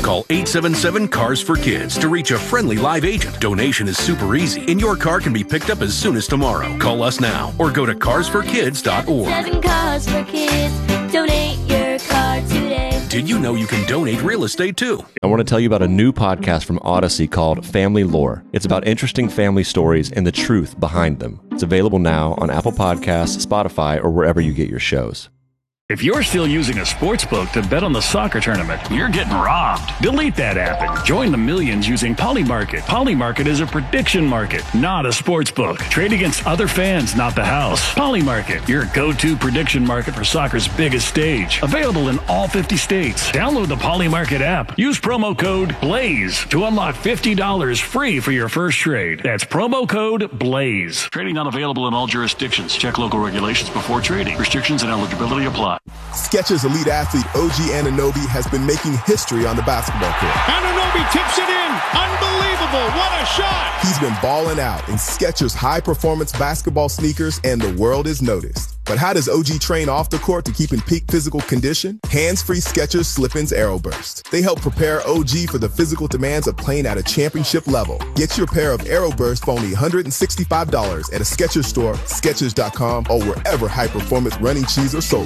Call 877-CARS-FOR-KIDS to reach a friendly live agent. Donation is super easy, and your car can be picked up as soon as tomorrow. Call us now or go to carsforkids.org. 7 Cars for Kids. Donate your car today. Did you know you can donate real estate too? I want to tell you about a new podcast from Odyssey called Family Lore. It's about interesting family stories and the truth behind them. It's available now on Apple Podcasts, Spotify, or wherever you get your shows. If you're still using a sports book to bet on the soccer tournament, you're getting robbed. Delete that app and join the millions using Polymarket. Polymarket is a prediction market, not a sports book. Trade against other fans, not the house. Polymarket, your go-to prediction market for soccer's biggest stage. Available in all 50 states. Download the Polymarket app. Use promo code BLAZE to unlock $50 free for your first trade. That's promo code BLAZE. Trading not available in all jurisdictions. Check local regulations before trading. Restrictions and eligibility apply. Skechers elite athlete OG Anunoby has been making history on the basketball court. Anunoby tips it in. Unbelievable. What a shot. He's been balling out in Skechers high-performance basketball sneakers, and the world is noticed. But how does OG train off the court to keep in peak physical condition? Hands-free Skechers Slip-ins Aeroburst. They help prepare OG for the physical demands of playing at a championship level. Get your pair of Aeroburst for only $165 at a Skechers store, Skechers.com, or wherever high-performance running shoes are sold.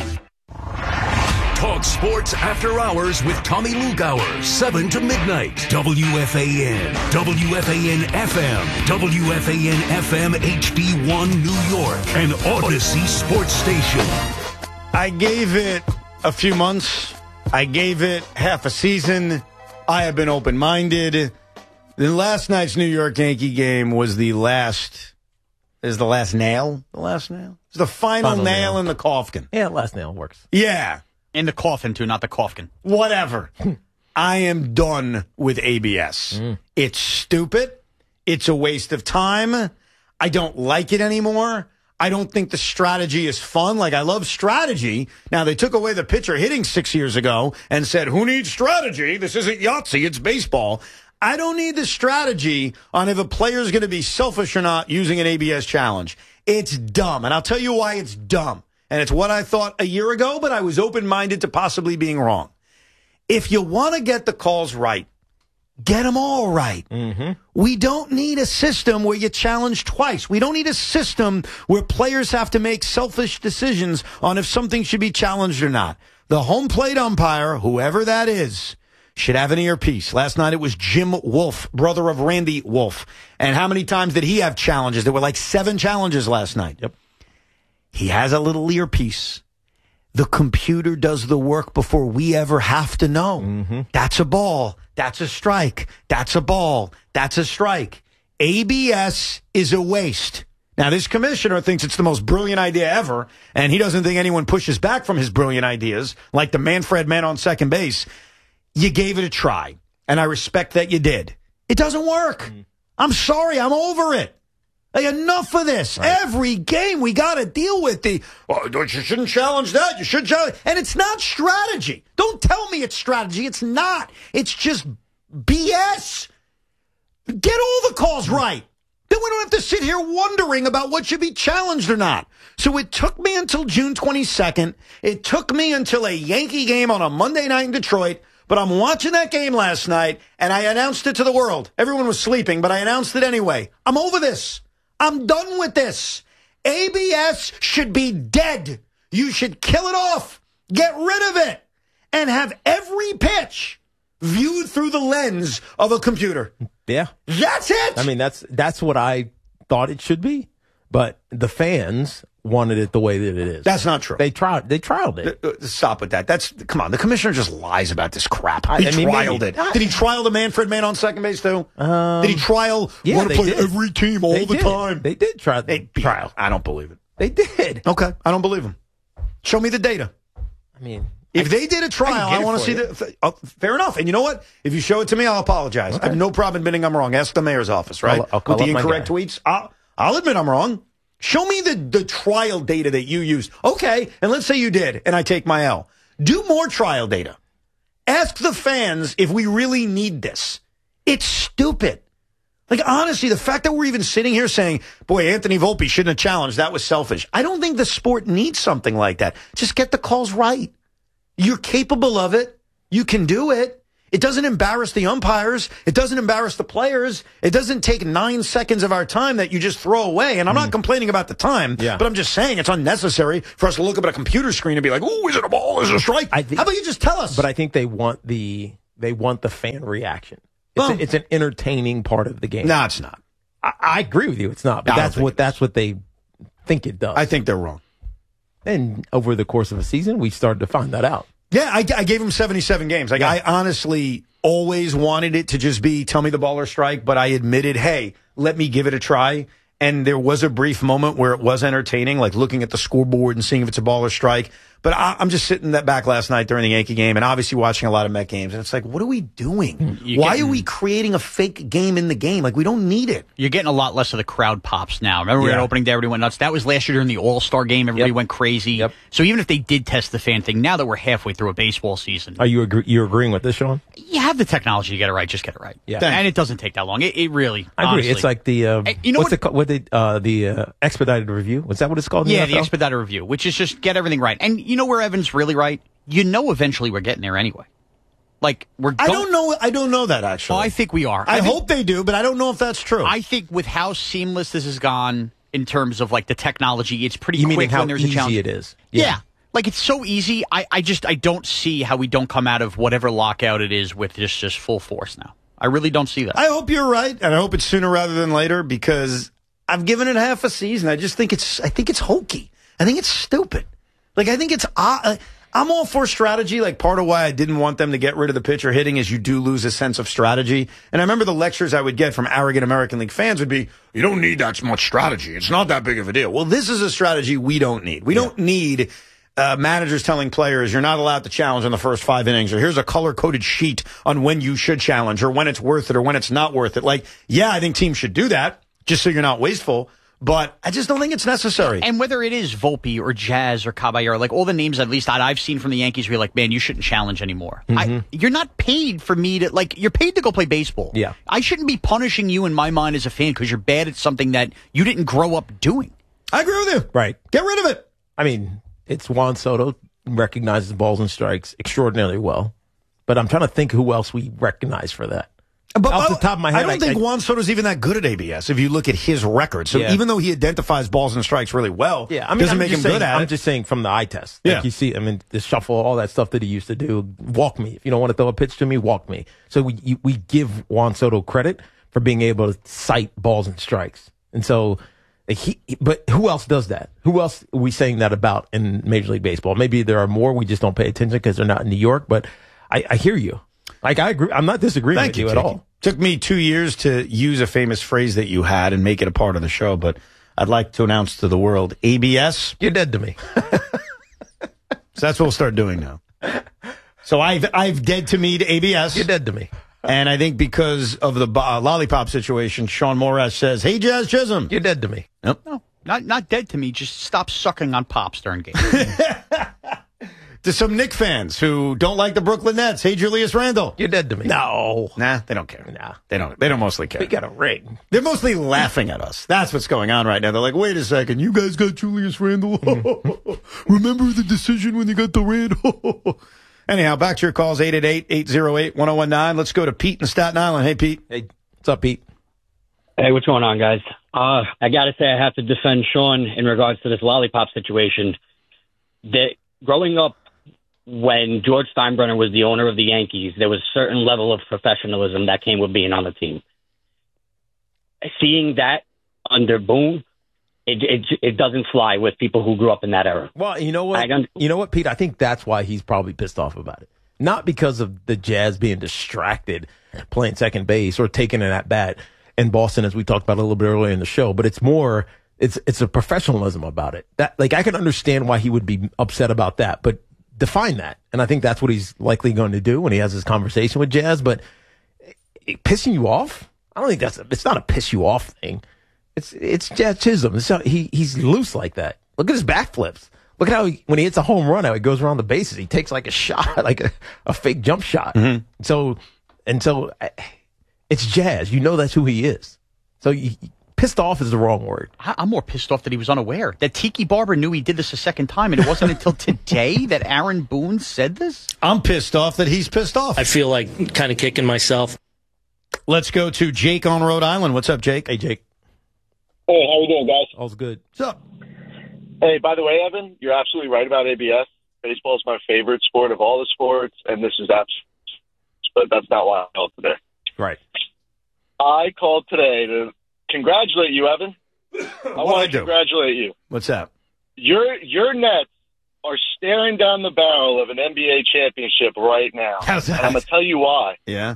Talk sports after hours with Tommy Lugauer, 7 to midnight. WFAN, WFAN FM, WFAN FM HD1 New York, and Odyssey Sports Station. I gave it a few months. I gave it half a season. I have been open-minded. The last night's New York Yankee game was the last... Is the last nail? The last nail? It's the final nail in the coffin. Yeah, last nail works. Yeah. In the coffin, too, not the coffin. Whatever. I am done with ABS. It's stupid. It's a waste of time. I don't like it anymore. I don't think the strategy is fun. Like, I love strategy. Now, they took away the pitcher hitting 6 years ago and said, who needs strategy? This isn't Yahtzee, it's baseball. I don't need the strategy on if a player is going to be selfish or not using an ABS challenge. It's dumb. And I'll tell you why it's dumb. And it's what I thought a year ago, but I was open-minded to possibly being wrong. If you want to get the calls right, get them all right. Mm-hmm. We don't need a system where you challenge twice. We don't need a system where players have to make selfish decisions on if something should be challenged or not. The home plate umpire, whoever that is, should have an earpiece. Last night it was Jim Wolf, brother of Randy Wolf. And how many times did he have challenges? There were like 7 challenges last night. Yep. He has a little earpiece. The computer does the work before we ever have to know. Mm-hmm. That's a ball. That's a strike. That's a ball. That's a strike. ABS is a waste. Now, this commissioner thinks it's the most brilliant idea ever, and he doesn't think anyone pushes back from his brilliant ideas, like the Manfred man on second base. You gave it a try, and I respect that you did. It doesn't work. I'm sorry. I'm over it. Like, enough of this. Right. Every game we got to deal with you shouldn't challenge that. You should challenge. And it's not strategy. Don't tell me it's strategy. It's not. It's just BS. Get all the calls right. Then we don't have to sit here wondering about what should be challenged or not. So it took me until June 22nd. It took me until a Yankee game on a Monday night in Detroit. But I'm watching that game last night, and I announced it to the world. Everyone was sleeping, but I announced it anyway. I'm over this. I'm done with this. ABS should be dead. You should kill it off. Get rid of it. And have every pitch viewed through the lens of a computer. Yeah. That's it. I mean, that's what I thought it should be. But the fans wanted it the way that it is. That's not true. They trialed it. Stop with that. Come on. The commissioner just lies about this crap. He trialed it. Did he trial the Manfred man on second base too? Did he trial? Yeah, want to play every team all the time? They did try. Trial. I don't believe it. They did. Okay, I don't believe him. Show me the data. I mean, if they did a trial, I want to see the. Fair enough. And you know what? If you show it to me, I'll apologize. Okay. I have no problem admitting I'm wrong. Ask the mayor's office, right? I'll with the incorrect tweets. I'll admit I'm wrong. Show me the trial data that you used. Okay, and let's say you did, and I take my L. Do more trial data. Ask the fans if we really need this. It's stupid. Like, honestly, the fact that we're even sitting here saying, boy, Anthony Volpe shouldn't have challenged, that was selfish. I don't think the sport needs something like that. Just get the calls right. You're capable of it. You can do it. It doesn't embarrass the umpires. It doesn't embarrass the players. It doesn't take 9 seconds of our time that you just throw away. And I'm not complaining about the time, but I'm just saying it's unnecessary for us to look up at a computer screen and be like, "Ooh, is it a ball? Is it a strike?" How about you just tell us? But I think they want the fan reaction. It's an entertaining part of the game. No, it's not. I agree with you. It's not. But that's what they think it does. I think they're wrong. And over the course of a season, we started to find that out. Yeah, I gave him 77 games. Like, I honestly always wanted it to just be tell me the ball or strike, but I admitted, hey, let me give it a try. And there was a brief moment where it was entertaining, like looking at the scoreboard and seeing if it's a ball or strike. But I'm just sitting back last night during the Yankee game and obviously watching a lot of Met games. And it's like, what are we doing? Why are we creating a fake game in the game? Like, we don't need it. You're getting a lot less of the crowd pops now. Remember we had opening day, everybody went nuts. That was last year during the All-Star game. Everybody went crazy. Yep. So even if they did test the fan thing, now that we're halfway through a baseball season. Are you agreeing with this, Sean? You have the technology to get it right. Just get it right. Yeah. And it doesn't take that long. It really, I agree. honestly. It's like the, you know the expedited review. Was that what it's called? Yeah, the expedited review, which is just get everything right. And you know where Evan's really right? You know eventually we're getting there anyway. Like, I don't know that, actually. Oh, I think we are. I hope they do, but I don't know if that's true. I think with how seamless this has gone in terms of, like, the technology, it's pretty quick when there's a challenge. Easy it is. Yeah. Like, it's so easy. I don't see how we don't come out of whatever lockout it is with just full force now. I really don't see that. I hope you're right, and I hope it's sooner rather than later, because I've given it half a season. I think it's hokey. I think it's stupid. Like, I think it's I'm all for strategy. Like, part of why I didn't want them to get rid of the pitcher hitting is you do lose a sense of strategy. And I remember the lectures I would get from arrogant American League fans would be, you don't need that much strategy. It's not that big of a deal. Well, this is a strategy we don't need. We don't need managers telling players you're not allowed to challenge in the first 5 innings, or here's a color-coded sheet on when you should challenge, or when it's worth it, or when it's not worth it. Like, yeah, I think teams should do that just so you're not wasteful. But I just don't think it's necessary. And whether it is Volpe or Jazz or Caballero, like all the names at least that I've seen from the Yankees where you're like, man, you shouldn't challenge anymore. You're not paid for me to, like, you're paid to go play baseball. Yeah. I shouldn't be punishing you in my mind as a fan because you're bad at something that you didn't grow up doing. I agree with you. Right. Get rid of it. I mean, it's Juan Soto recognizes balls and strikes extraordinarily well. But I'm trying to think who else we recognize for that. But off the top of my head, I don't think Juan Soto's even that good at ABS if you look at his record. So even though he identifies balls and strikes really well, doesn't make him good at it. I'm just saying from the eye test. Yeah. Like you see, I mean, the shuffle, all that stuff that he used to do. Walk me. If you don't want to throw a pitch to me, walk me. So we give Juan Soto credit for being able to cite balls and strikes. And so but who else does that? Who else are we saying that about in Major League Baseball? Maybe there are more. We just don't pay attention because they're not in New York. But I hear you. Like, I agree. I'm not disagreeing with you at all. Took me 2 years to use a famous phrase that you had and make it a part of the show, but I'd like to announce to the world, ABS. You're dead to me. So that's what we'll start doing now. So I've dead to me to ABS. You're dead to me. And I think because of the lollipop situation, Sean Morash says, hey, Jazz Chisholm. You're dead to me. Nope. No, not dead to me. Just stop sucking on pops during games. To some Knicks fans who don't like the Brooklyn Nets, hey, Julius Randle. You're dead to me. No. Nah, they don't care. Nah. They don't mostly care. We got a ring. They're mostly laughing at us. That's what's going on right now. They're like, wait a second, you guys got Julius Randle? Remember the decision when you got the Randle? Anyhow, back to your calls, 888-808-1019. Let's go to Pete in Staten Island. Hey, Pete. Hey, what's up, Pete? Hey, what's going on, guys? I got to say I have to defend Sean in regards to this lollipop situation. That growing up, when George Steinbrenner was the owner of the Yankees, there was a certain level of professionalism that came with being on the team. Seeing that under Boone, it doesn't fly with people who grew up in that era. Well, you know what, Pete? I think that's why he's probably pissed off about it. Not because of the Jazz being distracted playing second base or taking an at-bat in Boston, as we talked about a little bit earlier in the show, but it's more, it's a professionalism about it. That, like, I can understand why he would be upset about that, but define that. And I think that's what he's likely going to do when he has his conversation with Jazz. But pissing you off? I don't think it's not a piss you off thing. It's Jazz Chisholm. He's loose like that. Look at his backflips. Look at how when he hits a home run, how he goes around the bases. He takes like a shot, like a fake jump shot. Mm-hmm. So it's Jazz. You know that's who he is. So Pissed off is the wrong word. I'm more pissed off that he was unaware. That Tiki Barber knew he did this a second time, and it wasn't until today that Aaron Boone said this? I'm pissed off that he's pissed off. I feel like kind of kicking myself. Let's go to Jake on Rhode Island. What's up, Jake? Hey, Jake. Hey, how you doing, guys? All's good. What's up? Hey, by the way, Evan, you're absolutely right about ABS. Baseball is my favorite sport of all the sports, and this is but that's not why I called today. Right. I called today to congratulate you, Evan. I want to do? congratulate you. What's that? Your Nets are staring down the barrel of an NBA championship right now. How's that? And I'm going to tell you why. Yeah.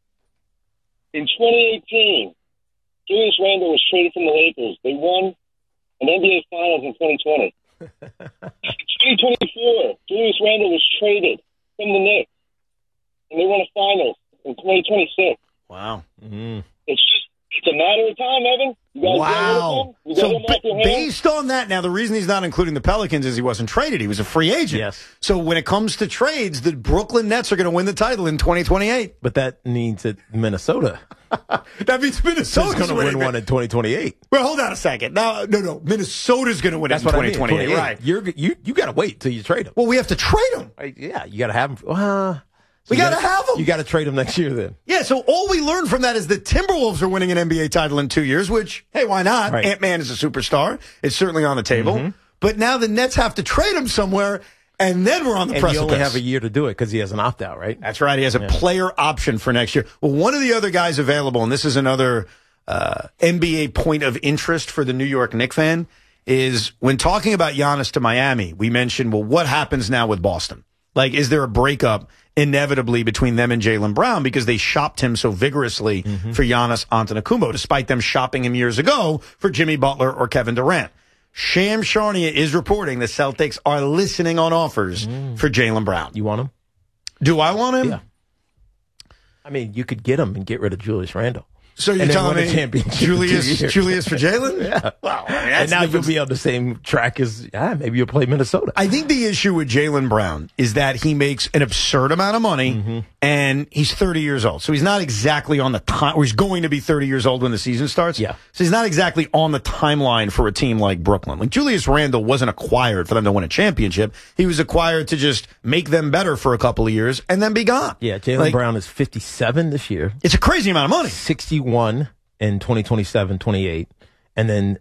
In 2018, Julius Randle was traded from the Lakers. They won an NBA Finals in 2020. In 2024, Julius Randle was traded from the Knicks, and they won a Finals in 2026. Wow. It's a matter of time, Evan. You guys Wow. You So got him off your hands. based on that, now the reason he's not including the Pelicans is he wasn't traded. He was a free agent. Yes. So when it comes to trades, the Brooklyn Nets are going to win the title in 2028. But that means that Minnesota That means is Minnesota's going to win one in 2028. Well, hold on a second. No. Minnesota's going to win That's it in what I mean. 2028. Right. You got to wait till you trade him. Well, we have to trade him. Yeah, you got to have him. We got to have him. You got to trade him next year then. Yeah, so all we learned from that is the Timberwolves are winning an NBA title in 2 years, which, hey, why not? Right. Ant-Man is a superstar. It's certainly on the table. But now the Nets have to trade him somewhere, and then we're on the And precipice. you only have a year to do it because he has an opt-out, right? That's right. He has a player option for next year. Well, one of the other guys available, and this is another NBA point of interest for the New York Knicks fan, is when talking about Giannis to Miami, we mentioned, well, what happens now with Boston? Like, is there a breakup inevitably between them and Jaylen Brown because they shopped him so vigorously for Giannis Antetokounmpo, despite them shopping him years ago for Jimmy Butler or Kevin Durant? Sham Charania is reporting the Celtics are listening on offers for Jaylen Brown. You want him? Do I want him? Yeah. I mean, you could get him and get rid of Julius Randle. So you're And then telling win a me championship in 2 years. Julius for Jalen? Yeah. Well, I mean, And now you'll be on the same track as, maybe you'll play Minnesota. I think the issue with Jaylen Brown is that he makes an absurd amount of money, and he's 30 years old. So he's not exactly on the time, or he's going to be 30 years old when the season starts. Yeah. So he's not exactly on the timeline for a team like Brooklyn. Like Julius Randle wasn't acquired for them to win a championship. He was acquired to just make them better for a couple of years and then be gone. Yeah, Jaylen Brown is 57 this year. It's a crazy amount of money. 61 in 2027, 28, and then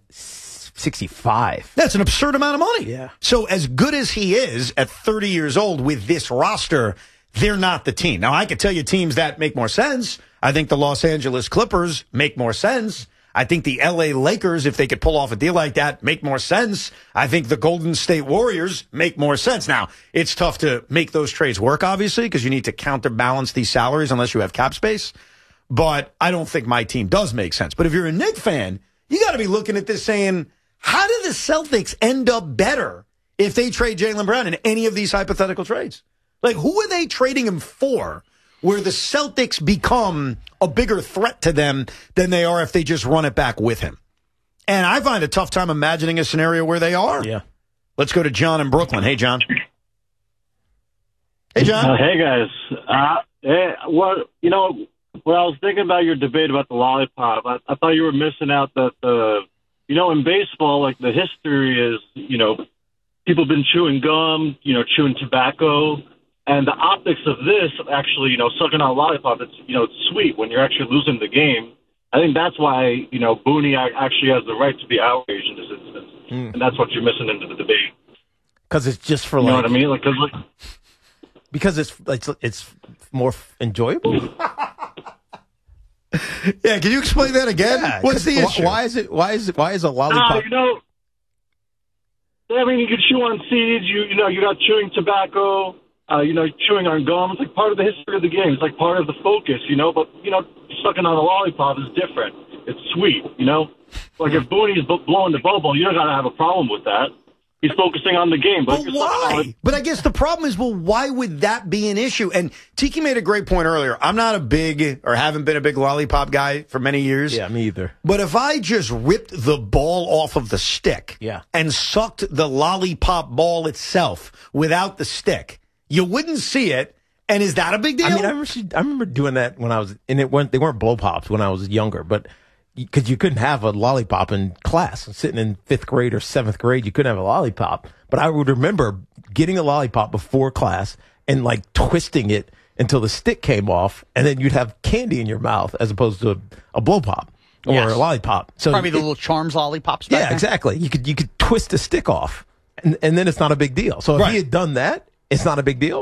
65. That's an absurd amount of money. Yeah. So as good as he is at 30 years old with this roster, they're not the team. Now, I could tell you teams that make more sense. I think the Los Angeles Clippers make more sense. I think the L.A. Lakers, if they could pull off a deal like that, make more sense. I think the Golden State Warriors make more sense. Now, it's tough to make those trades work, obviously, because you need to counterbalance these salaries unless you have cap space. But I don't think my team does make sense. But if you're a Knicks fan, you got to be looking at this saying, how did the Celtics end up better if they trade Jaylen Brown in any of these hypothetical trades? Like, who are they trading him for where the Celtics become a bigger threat to them than they are if they just run it back with him? And I find a tough time imagining a scenario where they are. Yeah. Let's go to John in Brooklyn. Hey, John. Hey, John. Hey, guys. When I was thinking about your debate about the lollipop, I thought you were missing out that in baseball, like the history is, people have been chewing gum, chewing tobacco, and the optics of this actually, sucking on a lollipop, it's sweet when you're actually losing the game. I think that's why, Booney actually has the right to be outraged in this instance, and that's what you're missing into the debate. Because it's just for you know what I mean? Because it's more enjoyable. Yeah, can you explain that again? Yeah, what's the issue? Why is a lollipop? I mean, you can chew on seeds. You're not chewing tobacco. Chewing on gum. It's like part of the history of the game. It's like part of the focus, But sucking on a lollipop is different. It's sweet, Like if Booney's blowing the bubble, you don't gotta have a problem with that. He's focusing on the game. But why? But I guess the problem is, why would that be an issue? And Tiki made a great point earlier. I'm not a big, or haven't been a big lollipop guy for many years. Yeah, me either. But if I just ripped the ball off of the stick and sucked the lollipop ball itself without the stick, you wouldn't see it. And is that a big deal? I mean, I remember doing that when I was, and they weren't blow pops when I was younger, but because you couldn't have a lollipop in class. Sitting in 5th grade or 7th grade, you couldn't have a lollipop. But I would remember getting a lollipop before class and like twisting it until the stick came off, and then you'd have candy in your mouth as opposed to a blow pop or a lollipop. So probably the little Charms lollipops back then. Exactly. You could twist the stick off, and then it's not a big deal. So if he had done that, it's not a big deal.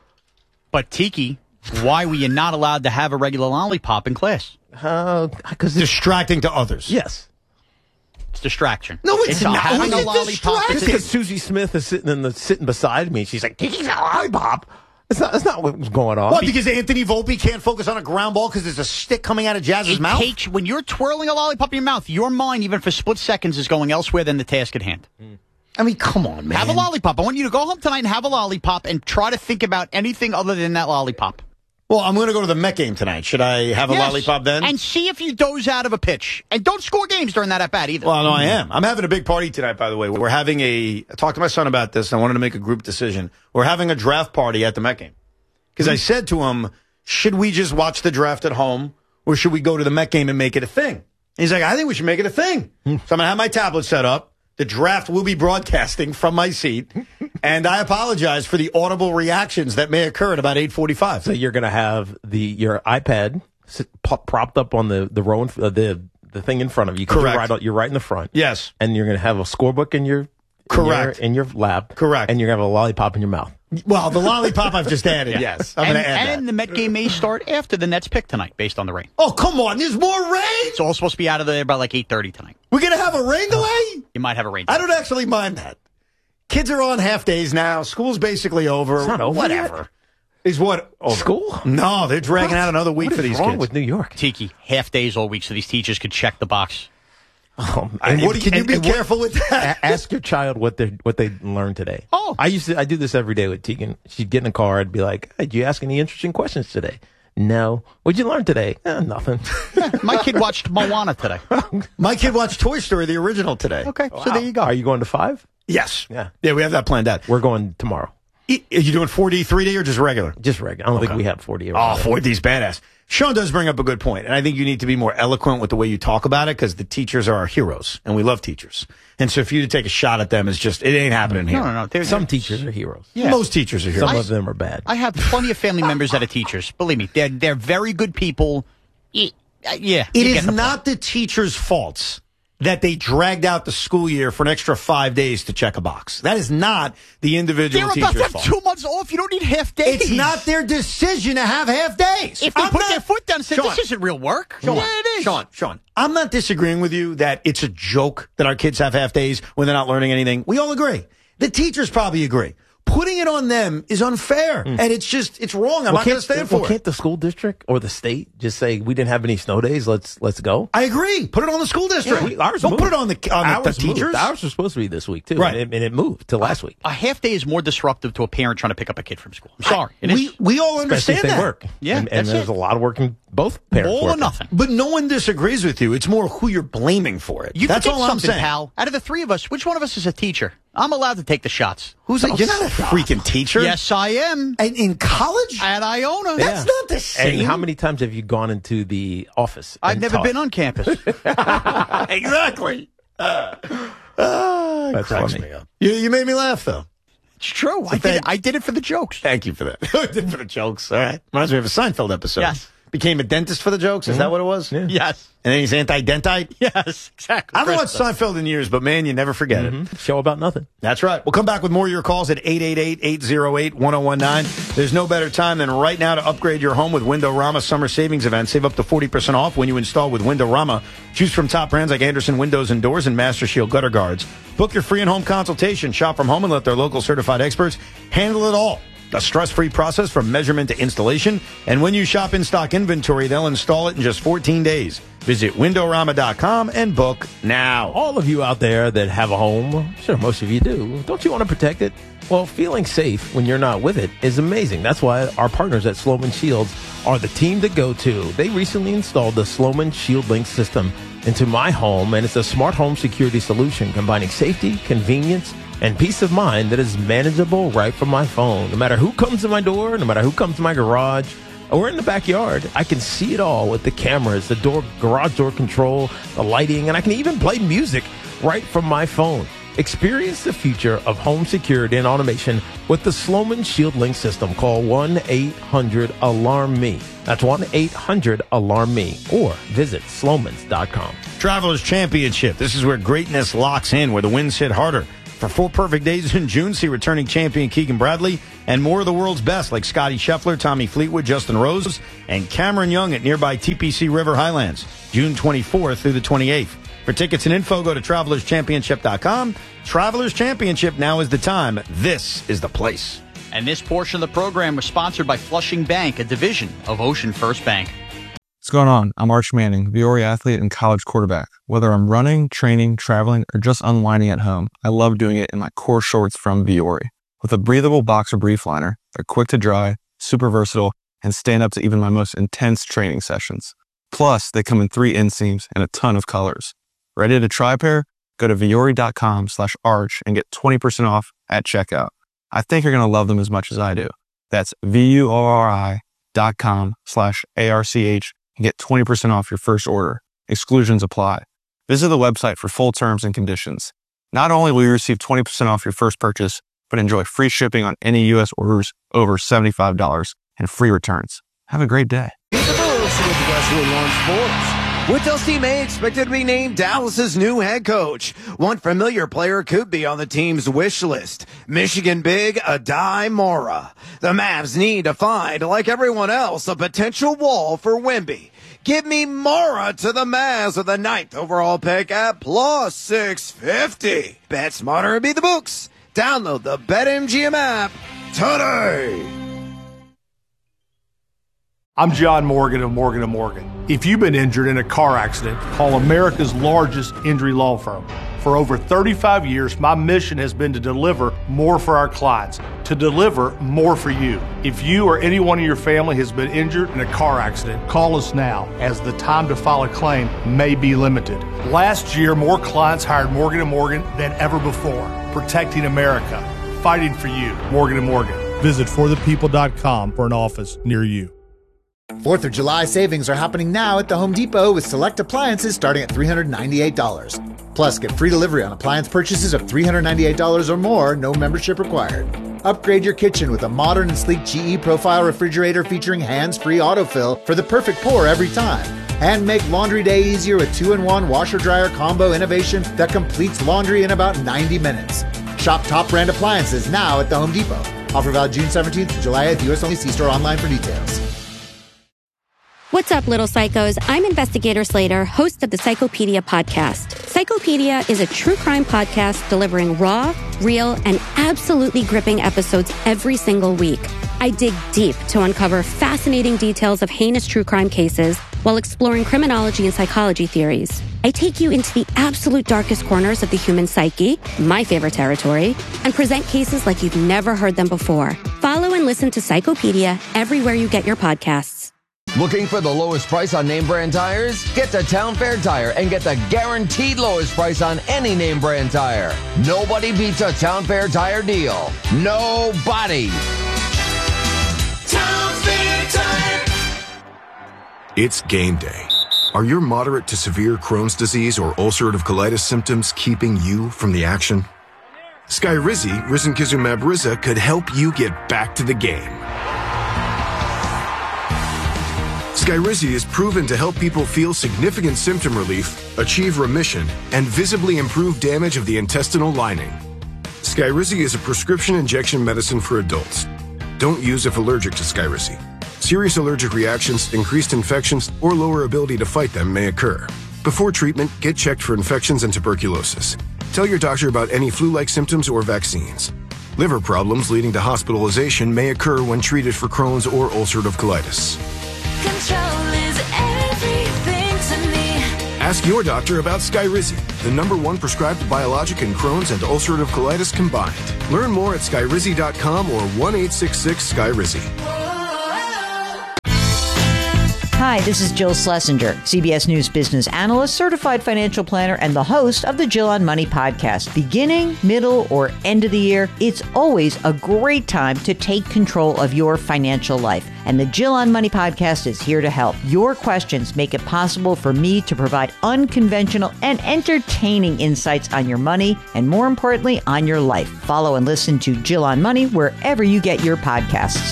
But Tiki, why were you not allowed to have a regular lollipop in class? Because distracting to others. Yes. It's distraction. No, it's not. Having a lollipop. Because Susie Smith is sitting beside me. She's like, Tiki's got a lollipop. That's not what was going on. What, because Anthony Volpe can't focus on a ground ball because there's a stick coming out of Jazz's mouth? When you're twirling a lollipop in your mouth, your mind, even for split seconds, is going elsewhere than the task at hand. I mean, come on, man. Have a lollipop. I want you to go home tonight and have a lollipop and try to think about anything other than that lollipop. Well, I'm going to go to the Met game tonight. Should I have a lollipop then? And see if you doze out of a pitch. And don't score games during that at-bat either. Well, no, I am. I'm having a big party tonight, by the way. We're having I talked to my son about this, and I wanted to make a group decision. We're having a draft party at the Met game. Because I said to him, should we just watch the draft at home, or should we go to the Met game and make it a thing? And he's like, I think we should make it a thing. So I'm going to have my tablet set up. The draft will be broadcasting from my seat, and I apologize for the audible reactions that may occur at about 8:45. So you're going to have your iPad propped up on the row, the thing in front of you. Correct. You're right in the front. Yes. And you're going to have a scorebook in your lap. Correct. And you're going to have a lollipop in your mouth. Well, the lollipop I've just added, yes. I'm going to add that. And the Met game may start after the Nets pick tonight, based on the rain. Oh, come on. There's more rain? It's all supposed to be out of there by like 8:30 tonight. We're going to have a rain delay? You might have a rain delay. I don't actually mind that. Kids are on half days now. School's basically over. It's not over Whatever. yet. Is what? Over. School? No, they're dragging out another week for these kids. What's wrong with New York? Tiki, half days all week so these teachers could check the box. Can you be careful with that? Ask your child what they learned today. Oh, I do this every day with Tegan. She'd get in a car. I'd be like, "Hey, did you ask any interesting questions today?" No. What'd you learn today? Nothing. My kid watched Moana today. My kid watched Toy Story, the original, today. Okay, so there you go. Are you going to 5? Yes. Yeah, we have that planned out. We're going tomorrow. Are you doing 4D, 3D, or just regular? Just regular. I don't think we have 4D. Oh, 4D's badass. Sean does bring up a good point, and I think you need to be more eloquent with the way you talk about it, because the teachers are our heroes, and we love teachers. And so for you to take a shot at them is just, it ain't happening here. No. Some teachers are heroes. Yeah. Most teachers are heroes. Some of them are bad. I have plenty of family members that are teachers. Believe me, they're very good people. Yeah. It is not the teachers' faults that they dragged out the school year for an extra 5 days to check a box. That is not the individual teacher's fault. They're about to have 2 months off. You don't need half days. It's not their decision to have half days. If they put their foot down and say, this isn't real work. Sean, Yeah, it is. Sean, I'm not disagreeing with you that it's a joke that our kids have half days when they're not learning anything. We all agree. The teachers probably agree. Putting it on them is unfair, and it's wrong. I'm not going to stand for it. Can't the school district or the state just say, we didn't have any snow days, let's go? I agree. Put it on the school district. Yeah, ours Don't moved. put it on the teachers. Moved. Ours was supposed to be this week, too, right. and it moved to last week. A half day is more disruptive to a parent trying to pick up a kid from school. I'm sorry. We all understand Especially if they that. work. Yeah, and that's there's it. a lot of work in both parents All or working. nothing. But no one disagrees with you. It's more who you're blaming for it. You That's forget all I'm something, saying. pal. Out of the three of us, which one of us is a teacher? I'm allowed to take the shots. You're not a freaking teacher. Yes, I am. And in college? At Iona. That's not the same. And how many times have you gone into the office? I've and never taught? been on campus. Exactly. That's cracks funny. me up. You made me laugh, though. It's true. I did it for the jokes. Thank you for that. I did it for the jokes. All right. Reminds me of a Seinfeld episode. Yes. Became a dentist for the jokes. Is that what it was? Yeah. Yes. And then he's anti-dentite? Yes, exactly. I haven't watched Seinfeld in years, but man, you never forget it. Show about nothing. That's right. We'll come back with more of your calls at 888-808-1019. There's no better time than right now to upgrade your home with Windorama Summer Savings Event. Save up to 40% off when you install with Windorama. Choose from top brands like Anderson Windows and Doors and Master Shield Gutter Guards. Book your free in-home consultation. Shop from home and let their local certified experts handle it all. A stress-free process from measurement to installation. And when you shop in-stock inventory, they'll install it in just 14 days. Visit Windorama.com and book now. All of you out there that have a home, sure, most of you do, don't you want to protect it? Well, feeling safe when you're not with it is amazing. That's why our partners at Sloman Shields are the team to go to. They recently installed the Sloman Shield Link system into my home, and it's a smart home security solution combining safety, convenience, and peace of mind that is manageable right from my phone. No matter who comes to my door, no matter who comes to my garage, or in the backyard. I can see it all with the cameras, the garage door control, the lighting, and I can even play music right from my phone. Experience the future of home security and automation with the Sloman Shield Link system. Call 1-800-ALARM-ME. That's 1-800-ALARM-ME, or visit Slomans.com. Travelers Championship. This is where greatness locks in, where the wins hit harder. For 4 perfect days in June, see returning champion Keegan Bradley and more of the world's best like Scotty Scheffler, Tommy Fleetwood, Justin Rose, and Cameron Young at nearby TPC River Highlands, June 24th through the 28th. For tickets and info, go to TravelersChampionship.com. Travelers Championship, now is the time. This is the place. And this portion of the program was sponsored by Flushing Bank, a division of Ocean First Bank. What's going on? I'm Arch Manning, Viore athlete and college quarterback. Whether I'm running, training, traveling, or just unwinding at home, I love doing it in my core shorts from Viore. With a breathable boxer brief liner, they're quick to dry, super versatile, and stand up to even my most intense training sessions. Plus, they come in 3 inseams and a ton of colors. Ready to try a pair? Go to Viore.com/arch and get 20% off at checkout. I think you're going to love them as much as I do. That's VUORI.com/ARCH and get 20% off your first order. Exclusions apply. Visit the website for full terms and conditions. Not only will you receive 20% off your first purchase, but enjoy free shipping on any U.S. orders over $75 and free returns. Have a great day. Wintel's Team A expected to be named Dallas's new head coach. One familiar player could be on the team's wish list. Michigan big Adai Mora. The Mavs need to find, like everyone else, a potential wall for Wemby. Give me Mora to the Mavs with the 9th overall pick at plus 650. Bet smarter and beat the books. Download the BetMGM app today. I'm John Morgan of Morgan & Morgan. If you've been injured in a car accident, call America's largest injury law firm. For over 35 years, my mission has been to deliver more for our clients, to deliver more for you. If you or anyone in your family has been injured in a car accident, call us now, as the time to file a claim may be limited. Last year, more clients hired Morgan & Morgan than ever before, protecting America, fighting for you. Morgan & Morgan. Visit forthepeople.com for an office near you. 4th of July savings are happening now at the Home Depot with select appliances starting at $398. Plus, get free delivery on appliance purchases of $398 or more, no membership required. Upgrade your kitchen with a modern and sleek GE Profile refrigerator featuring hands-free autofill for the perfect pour every time. And make laundry day easier with 2-in-1 washer-dryer combo innovation that completes laundry in about 90 minutes. Shop top brand appliances now at the Home Depot. Offer valid June 17th to July 8th. U.S. only. See store online for details. What's up, little psychos? I'm Investigator Slater, host of the Psychopedia podcast. Psychopedia is a true crime podcast delivering raw, real, and absolutely gripping episodes every single week. I dig deep to uncover fascinating details of heinous true crime cases while exploring criminology and psychology theories. I take you into the absolute darkest corners of the human psyche, my favorite territory, and present cases like you've never heard them before. Follow and listen to Psychopedia everywhere you get your podcasts. Looking for the lowest price on name brand tires? Get to Town Fair Tire and get the guaranteed lowest price on any name brand tire. Nobody beats a Town Fair Tire deal. Nobody. Town Fair Tire. It's game day. Are your moderate to severe Crohn's disease or ulcerative colitis symptoms keeping you from the action? Skyrizi, risankizumab Riza, could help you get back to the game. Skyrizi is proven to help people feel significant symptom relief, achieve remission, and visibly improve damage of the intestinal lining. Skyrizi is a prescription injection medicine for adults. Don't use if allergic to Skyrizi. Serious allergic reactions, increased infections, or lower ability to fight them may occur. Before treatment, get checked for infections and tuberculosis. Tell your doctor about any flu-like symptoms or vaccines. Liver problems leading to hospitalization may occur when treated for Crohn's or ulcerative colitis. Control is everything to me. Ask your doctor about Skyrizi, the #1 prescribed biologic in Crohn's and ulcerative colitis combined. Learn more at Skyrizi.com or 1-866-SKYRIZI. Hi, this is Jill Schlesinger, CBS News business analyst, certified financial planner, and the host of the Jill on Money podcast. Beginning, middle, or end of the year, it's always a great time to take control of your financial life. And the Jill on Money podcast is here to help. Your questions make it possible for me to provide unconventional and entertaining insights on your money, and more importantly, on your life. Follow and listen to Jill on Money wherever you get your podcasts.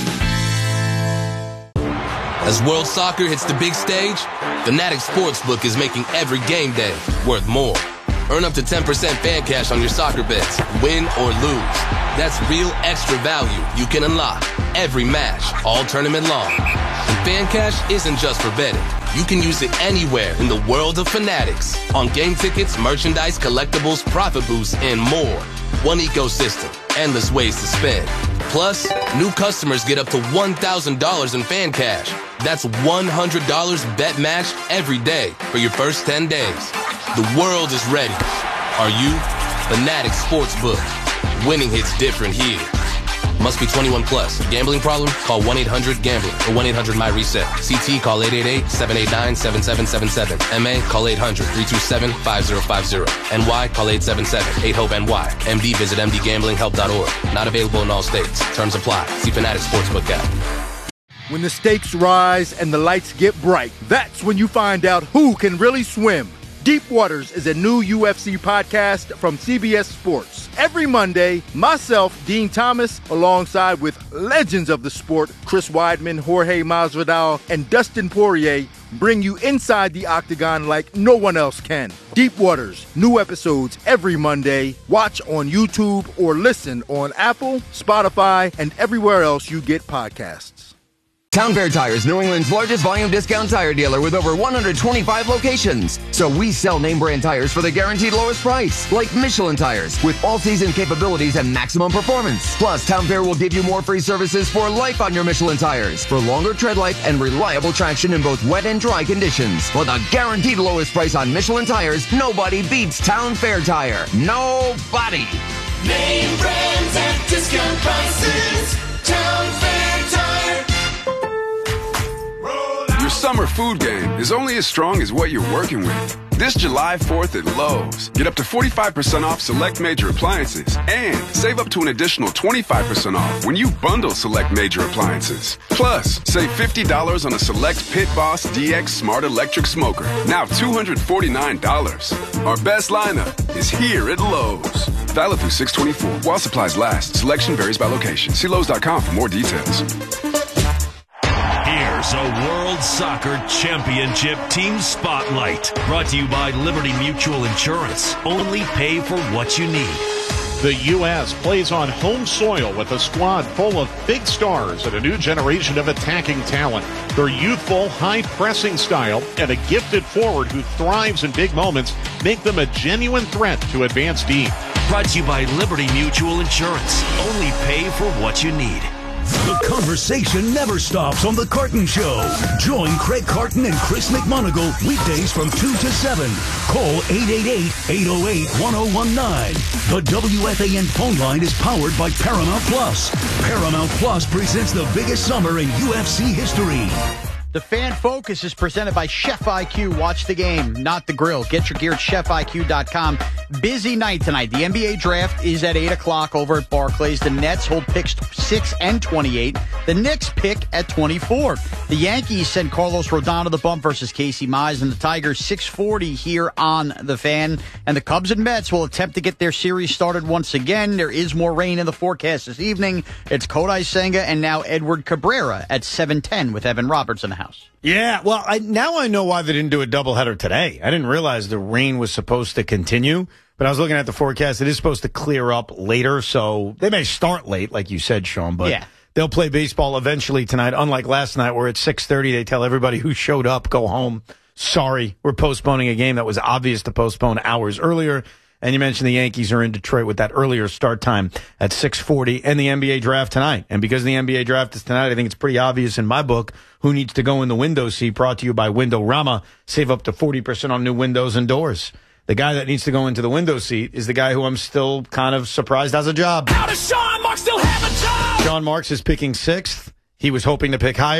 As World Soccer hits the big stage, Fanatics Sportsbook is making every game day worth more. Earn up to 10% fan cash on your soccer bets, win or lose. That's real extra value you can unlock every match, all tournament long. And fan cash isn't just for betting. You can use it anywhere in the world of Fanatics. On game tickets, merchandise, collectibles, profit boosts, and more. One ecosystem, endless ways to spend. Plus, new customers get up to $1,000 in fan cash. That's $100 bet match every day for your first 10 days. The world is ready. Are you? Fanatics Sportsbook. Winning hits different here. Must be 21 plus. Gambling problem? Call 1-800-GAMBLER or 1-800-MY-RESET. CT, call 888-789-7777. MA, call 800-327-5050. NY, call 877-8-HOPE-NY. MD, visit mdgamblinghelp.org. Not available in all states. Terms apply. See Fanatics Sportsbook app. When the stakes rise and the lights get bright, that's when you find out who can really swim. Deep Waters is a new UFC podcast from CBS Sports. Every Monday, myself, Dean Thomas, alongside with legends of the sport, Chris Weidman, Jorge Masvidal, and Dustin Poirier, bring you inside the octagon like no one else can. Deep Waters, new episodes every Monday. Watch on YouTube or listen on Apple, Spotify, and everywhere else you get podcasts. Town Fair Tire is New England's largest volume discount tire dealer with over 125 locations. So we sell name brand tires for the guaranteed lowest price, like Michelin tires, with all-season capabilities and maximum performance. Plus, Town Fair will give you more free services for life on your Michelin tires, for longer tread life and reliable traction in both wet and dry conditions. For the guaranteed lowest price on Michelin tires, nobody beats Town Fair Tire. Nobody! Name brands at discount prices. Town Fair Tire. Your summer food game is only as strong as what you're working with. This July 4th at Lowe's, get up to 45% off select major appliances and save up to an additional 25% off when you bundle select major appliances. Plus, save $50 on a select Pit Boss DX Smart Electric Smoker, now $249. Our best lineup is here at Lowe's. Valid through 6/24 while supplies last. Selection varies by location. See Lowe's.com for more details. Here's a World Soccer Championship Team Spotlight, brought to you by Liberty Mutual Insurance. Only pay for what you need. The U.S. plays on home soil with a squad full of big stars and a new generation of attacking talent. Their youthful, high-pressing style and a gifted forward who thrives in big moments make them a genuine threat to advance deep. Brought to you by Liberty Mutual Insurance. Only pay for what you need. The conversation never stops on The Carton Show. Join Craig Carton and Chris McMonagle weekdays from 2 to 7. Call 888-808-1019. The WFAN phone line is powered by Paramount Plus. Paramount Plus presents the biggest summer in UFC history. The Fan Focus is presented by Chef IQ. Watch the game, not the grill. Get your gear at chefiq.com. Busy night tonight. The NBA draft is at 8 o'clock over at Barclays. The Nets hold picks 6 and 28. The Knicks pick at 24. The Yankees send Carlos Rodon to the bump versus Casey Mize, and the Tigers 6:40 here on The Fan. And the Cubs and Mets will attempt to get their series started once again. There is more rain in the forecast this evening. It's Kodai Senga and now Edward Cabrera at 7:10 with Evan Roberts in the house. Yeah, well, now I know why they didn't do a doubleheader today. I didn't realize the rain was supposed to continue, but I was looking at the forecast. It is supposed to clear up later, so they may start late, like you said, Sean, but they'll play baseball eventually tonight, unlike last night where at 6:30 they tell everybody who showed up, go home. Sorry, we're postponing a game that was obvious to postpone hours earlier. And you mentioned the Yankees are in Detroit with that earlier start time at 6:40 and the NBA draft tonight. And because the NBA draft is tonight, I think it's pretty obvious in my book who needs to go in the window seat, brought to you by Windorama. Save up to 40% on new windows and doors. The guy that needs to go into the window seat is the guy who I'm still kind of surprised has a job. How does Sean Marks still have a job? Sean Marks is picking 6th. He was hoping to pick higher.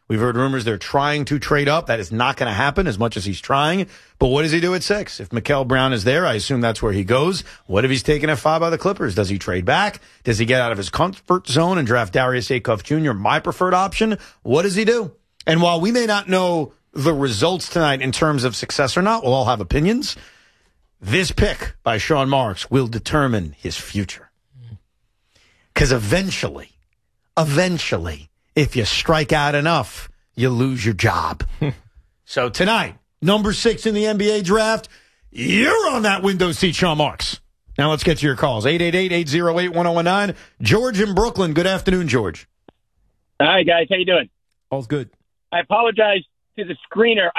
We've heard rumors they're trying to trade up. That is not going to happen as much as he's trying. But what does he do at 6? If Mikael Brown is there, I assume that's where he goes. What if he's taken at 5 by the Clippers? Does he trade back? Does he get out of his comfort zone and draft Darius Acuff Jr., my preferred option? What does he do? And while we may not know the results tonight in terms of success or not, we'll all have opinions. This pick by Sean Marks will determine his future. Because eventually, if you strike out enough, you lose your job. So tonight, number 6 in the NBA draft, you're on that window seat, Sean Marks. Now let's get to your calls. 888-808-1019. George in Brooklyn. Good afternoon, George. Hi, guys. How you doing? All's good. I apologize to the screener.